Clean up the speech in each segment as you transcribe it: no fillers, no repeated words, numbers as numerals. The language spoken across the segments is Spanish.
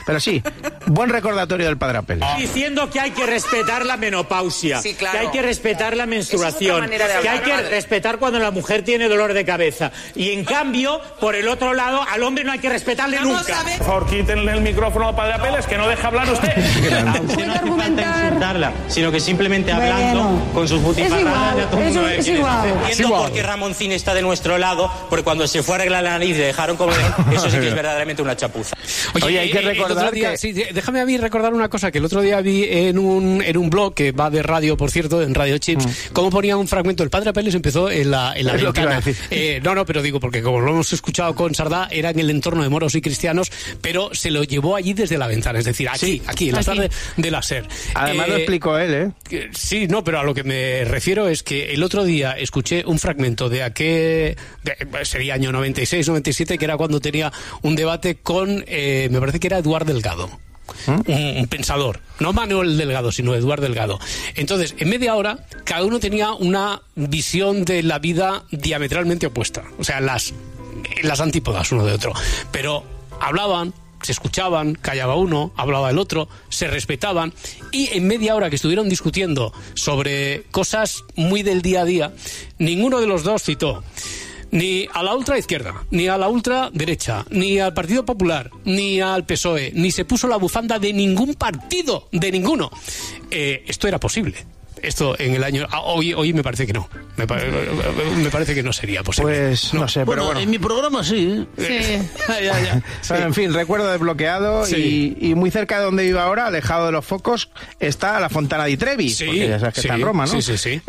Pero sí, buen recordatorio del Padre Apeles. Diciendo que hay que respetar la menopausia, sí, claro, que hay que respetar la menstruación, que hay que respetar cuando la mujer tiene dolor de cabeza. Y en cambio, por el otro lado, al hombre no hay que respetarle nunca. Por favor, quítenle el micrófono al Padre Apeles, que no deja hablar usted. Usted no hace falta insultarla, sino que simplemente hablando con sus butifarradas ya todo el mundo es igual. Entiendo por qué Ramoncín está de nuestro lado, porque cuando se fue a arreglar la nariz le dejaron como eso sí que es verdaderamente una chapuza. Oye, hay que recordar día, sí, déjame a mí recordar una cosa que el otro día vi en un blog que va de radio, por cierto, en Radio Chips, cómo ponía un fragmento. El Padre Apeles empezó en la ventana. No, pero digo, porque como lo hemos escuchado con Sardá, era en el entorno de moros y cristianos, pero se lo llevó allí desde la ventana, es decir, aquí, en la tarde de la SER. Además lo explicó él, ¿eh? Sí, no, pero a lo que me refiero es que el otro día escuché un fragmento de sería año 96, 97, que era cuando tenía un debate con, me parece que era Eduardo Delgado. Un pensador, no Manuel Delgado, sino Eduardo Delgado. Entonces, en media hora, cada uno tenía una visión de la vida diametralmente opuesta. O sea, las antípodas uno de otro. Pero hablaban, se escuchaban, callaba uno, hablaba el otro, se respetaban, y en media hora que estuvieron discutiendo sobre cosas muy del día a día, ninguno de los dos citó ni a la ultraizquierda, ni a la ultraderecha, ni al Partido Popular, ni al PSOE, ni se puso la bufanda de ningún partido, de ninguno. Esto era posible. Esto en el año... Hoy me parece que no. Me parece que no sería posible. Pues no sé, pero bueno. En mi programa sí. Ya. Bueno, en fin, recuerdo desbloqueado, y muy cerca de donde vivo ahora, alejado de los focos, está la Fontana di Trevi. Porque ya sabes que está en Roma, ¿no? Sí.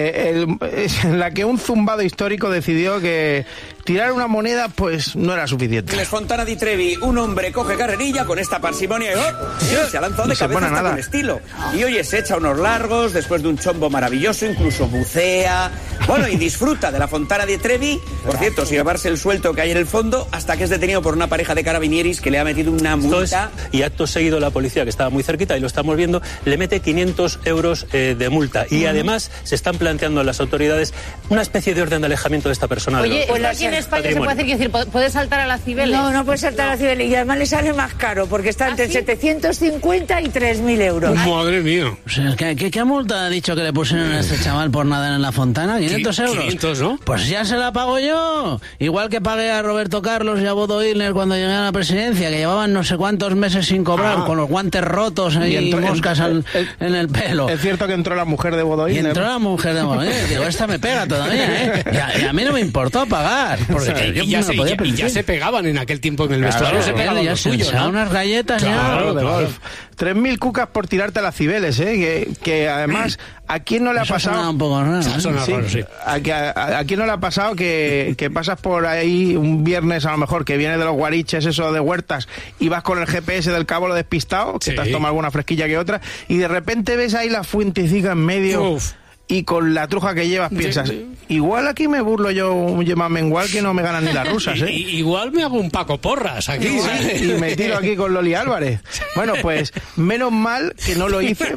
En la que un zumbado histórico decidió que tirar una moneda pues no era suficiente. En la Fontana di Trevi, un hombre coge carrerilla con esta parsimonia y se ha lanzado de cabeza hasta con estilo. Y oye, se echa unos largos después de un chombo maravilloso, incluso bucea, bueno, y disfruta de la Fontana di Trevi, por cierto, sin llevarse el suelto que hay en el fondo, hasta que es detenido por una pareja de carabinieris que le ha metido una multa. Y acto seguido la policía, que estaba muy cerquita y lo estamos viendo, le mete 500 euros de multa. Y además se están planteando las autoridades una especie de orden de alejamiento de esta persona. Oye, pues aquí en España se puede decir, puede saltar a las Cibeles. No puede saltar a las Cibeles, y además le sale más caro, porque está entre 750 y 3.000 euros. Madre mía. O sea, ¿qué multa ha dicho que le pusieron a este chaval por nadar en la fontana? 500 euros. 500, ¿no? Pues ya se la pago yo. Igual que pagué a Roberto Carlos y a Bodo Illner cuando llegué a la presidencia, que llevaban no sé cuántos meses sin cobrar, con los guantes rotos y moscas en el pelo. Es cierto que entró la mujer de Bodo Illner. Y entró la mujer de Bodo Illner. Digo, esta me pega todavía, ¿eh? Y a mí no me importó pagar. Porque y ya se pegaban en aquel tiempo en el vestuario. Se pegaban ya los suyos, ¿no? Unas galletas de golf. 3.000 cucas por tirarte a las Cibeles, que además, ¿a quién no le ha pasado? Un poco raro, sí. ¿A quién no le ha pasado que pasas por ahí un viernes, a lo mejor, que viene de los guariches, eso de Huertas, y vas con el GPS del cabo lo despistado, que te has tomado alguna fresquilla que otra, y de repente ves ahí la fuentecica en medio... Uf. Y con la truja que llevas piensas, igual aquí me burlo yo un Yema Mengual que no me ganan ni las rusas, Igual me hago un Paco Porras aquí, y me tiro aquí con Loli Álvarez. Bueno, pues menos mal que no lo hice,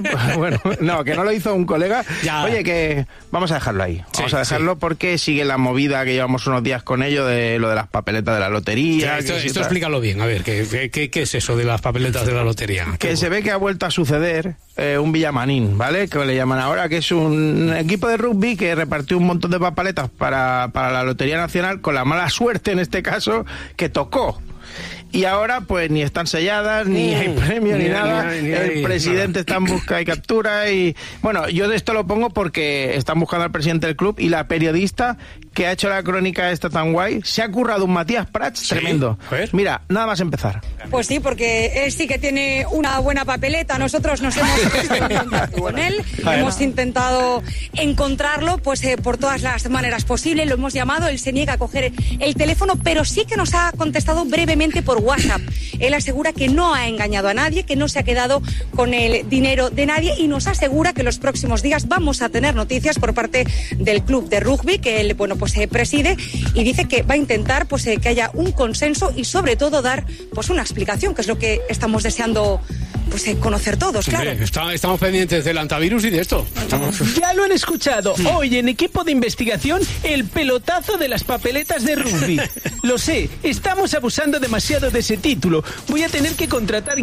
que no lo hizo un colega. Ya. Oye, que vamos a dejarlo ahí. Vamos a dejarlo porque sigue la movida que llevamos unos días con ello de lo de las papeletas de la lotería. Esto explícalo bien, a ver, ¿qué es eso de las papeletas de la lotería? Que se ve que ha vuelto a suceder un Villamanín, ¿vale? Que le llaman ahora, que es un equipo de rugby que repartió un montón de papeletas para la Lotería Nacional, con la mala suerte en este caso que tocó. Y ahora pues ni están selladas, ni hay premio, ni nada. El presidente está en busca y captura. Y bueno, yo de esto lo pongo porque están buscando al presidente del club, y la periodista que ha hecho la crónica esta tan guay se ha currado un Matías Prats tremendo. Mira, nada más empezar. Pues sí, porque él sí que tiene una buena papeleta. Nosotros nos hemos puesto en contacto con él, hemos intentado encontrarlo pues por todas las maneras posibles, lo hemos llamado, él se niega a coger el teléfono, pero sí que nos ha contestado brevemente por WhatsApp. Él asegura que no ha engañado a nadie, que no se ha quedado con el dinero de nadie, y nos asegura que los próximos días vamos a tener noticias por parte del club de rugby que él preside, y dice que va a intentar que haya un consenso y sobre todo dar una explicación, que es lo que estamos deseando conocer todos, claro. Estamos pendientes del antivirus y de esto. Ya lo han escuchado. Hoy en Equipo de Investigación, el pelotazo de las papeletas de rugby. Lo sé, estamos abusando demasiado de ese título. Voy a tener que contratar